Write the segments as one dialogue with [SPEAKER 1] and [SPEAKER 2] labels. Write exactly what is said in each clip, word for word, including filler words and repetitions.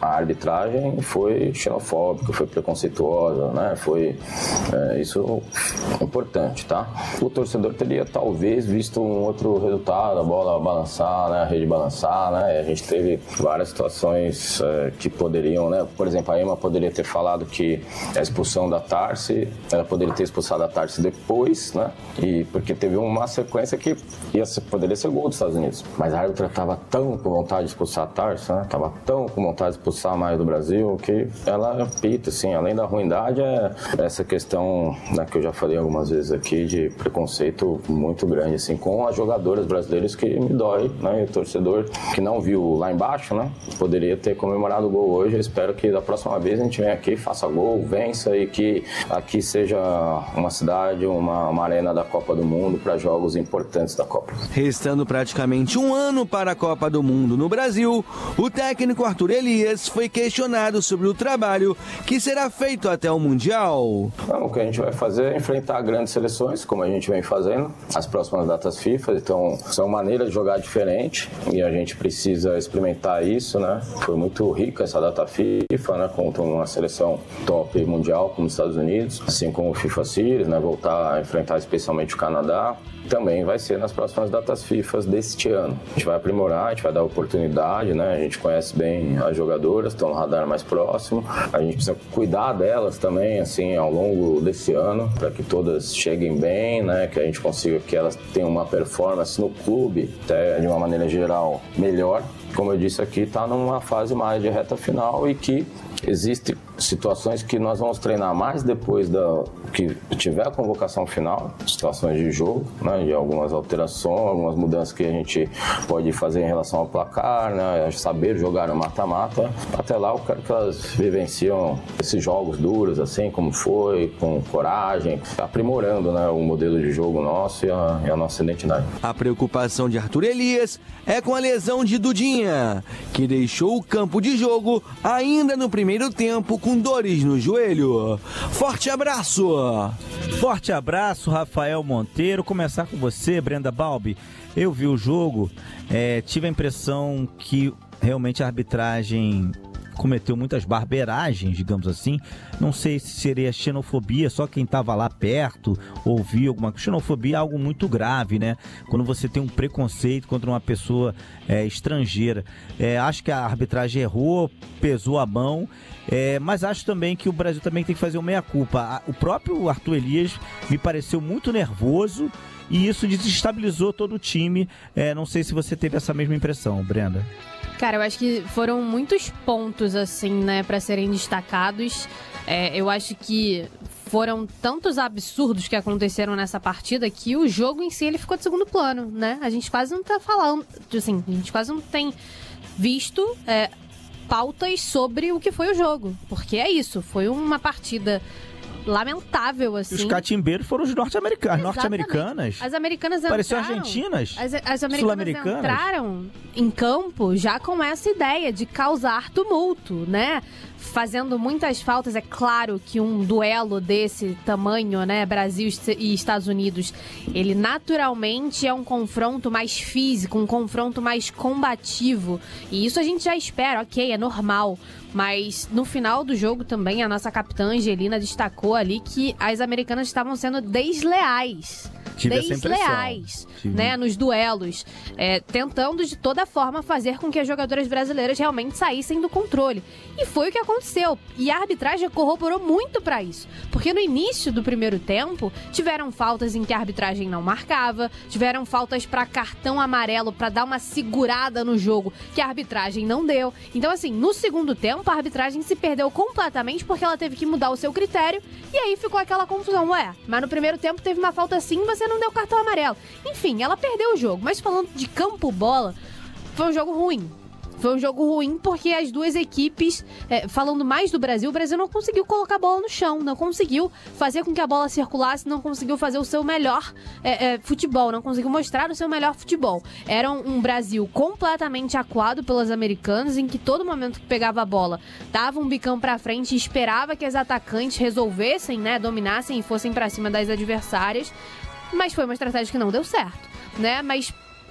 [SPEAKER 1] a arbitragem foi xenofóbica, foi preconceituosa, né? Foi é, isso é importante, tá? O torcedor teria talvez visto um outro resultado, a bola balançar, né? A rede balançar, né? A gente teve várias situações é, que poderiam, né? Por exemplo, a EMA poderia ter falado que a expulsão da Tarsi, ela poderia ter expulsado a Tarsi depois, né? E porque teve uma sequência que ia ser, poderia ser gol dos Estados Unidos, mas a árbitra estava tão com vontade de expulsar a Tarsi, né? Tava tão com vontade de expulsar mais do Brasil que ela pita, assim, além da ruindade é essa questão, né, que eu já falei algumas vezes aqui, de preconceito muito grande, assim, com as jogadoras brasileiras, que me dói, né? E o torcedor que não viu lá embaixo, né? Poderia ter comemorado o gol hoje. Eu espero que da próxima vez a gente venha aqui, faça gol, vença e que aqui seja uma cidade, uma, uma arena da Copa do Mundo para jogos importantes da Copa.
[SPEAKER 2] Restando praticamente um ano para a Copa do Mundo no Brasil, o técnico Arthur Elias foi questionado sobre o trabalho que será feito até o Mundial.
[SPEAKER 1] Não, o que a gente vai fazer é enfrentar grandes seleções, como a gente vem fazendo, as próximas datas FIFA, então são maneiras de jogar diferente e a gente precisa experimentar isso, né? Foi muito rica essa data FIFA, né? Contra uma seleção top mundial como os Estados Unidos, assim como o FIFA Series, né? Voltar a enfrentar especialmente o Canadá. Também vai ser nas próximas datas FIFA deste ano. A gente vai aprimorar, a gente vai dar oportunidade, né? A gente conhece bem as jogadoras, estão no radar mais próximo. A gente precisa cuidar delas também, assim, ao longo desse ano, para que todas cheguem bem, né? Que a gente consiga que elas tenham uma performance no clube, até de uma maneira geral, melhor. Como eu disse aqui, está numa fase mais de reta final e que existem situações que nós vamos treinar mais depois da que tiver a convocação final, situações de jogo, né, de algumas alterações, algumas mudanças que a gente pode fazer em relação ao placar, né, saber jogar no mata-mata. Até lá eu quero que elas vivenciam esses jogos duros, assim como foi, com coragem, aprimorando, né, o modelo de jogo nosso e a, e a nossa identidade.
[SPEAKER 2] A preocupação de Arthur Elias é com a lesão de Dudinha, que deixou o campo de jogo ainda no primeiro tempo com dores no joelho. Forte abraço!
[SPEAKER 3] Forte abraço, Rafael Monteiro. Começar com você, Brenda Balbi. Eu vi o jogo, é, tive a impressão que realmente a arbitragem cometeu muitas barberagens, digamos assim. Não sei se seria xenofobia, só quem estava lá perto ouviu alguma xenofobia, algo muito grave, né? Quando você tem um preconceito contra uma pessoa é, estrangeira. É, acho que a arbitragem errou, pesou a mão, é, mas acho também que o Brasil também tem que fazer uma meia-culpa. O próprio Arthur Elias me pareceu muito nervoso e isso desestabilizou todo o time. É, não sei se você teve essa mesma impressão, Brenda.
[SPEAKER 4] Cara, eu acho que foram muitos pontos, assim, né, pra serem destacados. É, eu acho que foram tantos absurdos que aconteceram nessa partida que o jogo em si, ele ficou de segundo plano, né? A gente quase não tá falando, assim, a gente quase não tem visto é, pautas sobre o que foi o jogo. Porque é isso, foi uma partida lamentável, assim.
[SPEAKER 3] E os catimbeiros foram os norte-americanos, norte-americanas.
[SPEAKER 4] As americanas entraram...
[SPEAKER 3] Pareceu argentinas,
[SPEAKER 4] as, as americanas entraram em campo já com essa ideia de causar tumulto, né? Fazendo muitas faltas. É claro que um duelo desse tamanho, né, Brasil e Estados Unidos, ele naturalmente é um confronto mais físico, um confronto mais combativo. E isso a gente já espera, ok, é normal. Mas no final do jogo também, a nossa capitã Angelina destacou ali que as americanas estavam sendo desleais.
[SPEAKER 3] Tive
[SPEAKER 4] desleais, né, nos duelos, é, tentando de toda forma fazer com que as jogadoras brasileiras realmente saíssem do controle. E foi o que aconteceu. E a arbitragem corroborou muito para isso. Porque no início do primeiro tempo, tiveram faltas em que a arbitragem não marcava, tiveram faltas para cartão amarelo para dar uma segurada no jogo que a arbitragem não deu. Então, assim, no segundo tempo, a arbitragem se perdeu completamente porque ela teve que mudar o seu critério e aí ficou aquela confusão. Ué, mas no primeiro tempo teve uma falta assim, você não deu cartão amarelo. Enfim, ela perdeu o jogo. Mas falando de campo-bola, foi um jogo ruim. Foi um jogo ruim porque as duas equipes, é, falando mais do Brasil, o Brasil não conseguiu colocar a bola no chão, não conseguiu fazer com que a bola circulasse, não conseguiu fazer o seu melhor é, é, futebol, não conseguiu mostrar o seu melhor futebol. Era um, um Brasil completamente acuado pelas americanas, em que todo momento que pegava a bola, dava um bicão pra frente e esperava que as atacantes resolvessem, né, dominassem e fossem pra cima das adversárias. Mas foi uma estratégia que não deu certo, né? Mas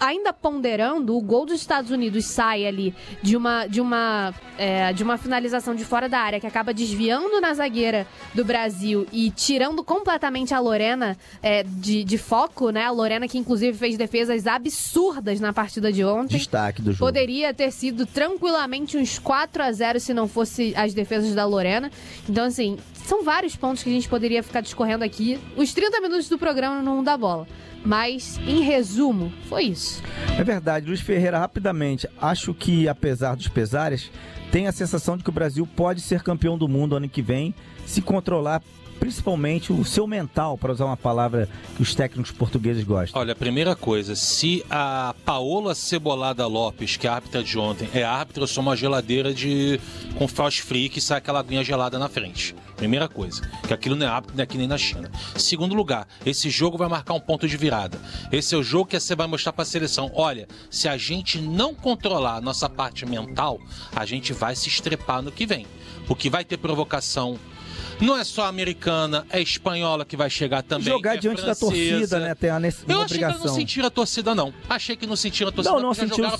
[SPEAKER 4] ainda ponderando, o gol dos Estados Unidos sai ali de uma, de uma, é, de uma finalização de fora da área, que acaba desviando na zagueira do Brasil e tirando completamente a Lorena é, de, de foco, né? A Lorena que inclusive fez defesas absurdas na partida de ontem.
[SPEAKER 3] Destaque do jogo.
[SPEAKER 4] Poderia ter sido tranquilamente uns quatro a zero se não fosse as defesas da Lorena. Então, assim, são vários pontos que a gente poderia ficar discorrendo aqui. Os trinta minutos do programa não dá bola. Mas, em resumo, foi isso.
[SPEAKER 3] É verdade. Luiz Ferreira, rapidamente, acho que, apesar dos pesares, tem a sensação de que o Brasil pode ser campeão do mundo ano que vem, se controlar principalmente o seu mental, para usar uma palavra que os técnicos portugueses gostam.
[SPEAKER 5] Olha, a primeira coisa, se a Paola Cebolada Lopes, que é a árbitra de ontem, é árbitra, eu sou uma geladeira de com frost free que sai aquela aguinha gelada na frente. Primeira coisa, que aquilo não é árbitro, não é que nem na China. Segundo lugar, esse jogo vai marcar um ponto de virada. Esse é o jogo que você vai mostrar para a seleção. Olha, se a gente não controlar a nossa parte mental, a gente vai se estrepar no que vem. Porque vai ter provocação. Não é só americana, é espanhola que vai chegar também.
[SPEAKER 3] Jogar
[SPEAKER 5] é
[SPEAKER 3] diante
[SPEAKER 5] francesa.
[SPEAKER 3] da torcida, né? Tem a nesse...
[SPEAKER 5] Eu
[SPEAKER 3] uma
[SPEAKER 5] achei
[SPEAKER 3] obrigação.
[SPEAKER 5] que não sentiram a torcida, não. Achei que não sentiram a torcida.
[SPEAKER 3] Não, não sentiram